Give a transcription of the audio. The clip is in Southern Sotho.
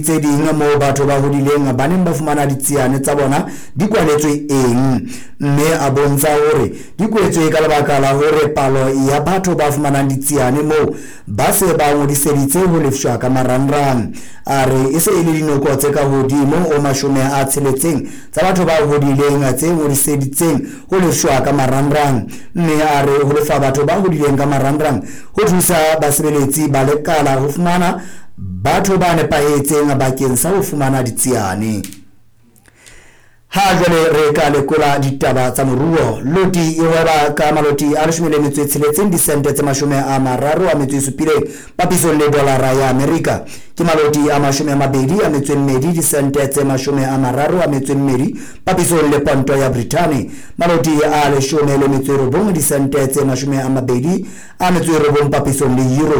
tse ding mo batho ba hodileng ba neng ba fumana ditsiane tsa bona di kwaletswe eng, mme a bontsha hore di kwetswe ka lebaka la hore palo ya batho ba fumanang ditsiane mo ba se ba ngodiseditse ho lefshwa ka marangrang. A re e se e le dinoko tse ka hodimo o 60 tsa batho ba hodileng tse ngodiseditseng ho lefshwa ka marangrang, mme a re ho lefa batho ba hodileng ka marangrang ho thusa basebeletsi ba lekala ho fumana batho ba nepahetseng bakeng sa ho fumana ditsiane. Ha jwale re ka lekola ditaba tsa moruo. Loti e hweba ka maloti a 16 disente tse 37 papisong le dolara ya Amerika. Ke maloti a 22 disente tse 32 papisong le ponto ya Britane. Maloti a 19 disente tse 29 papisong le euro.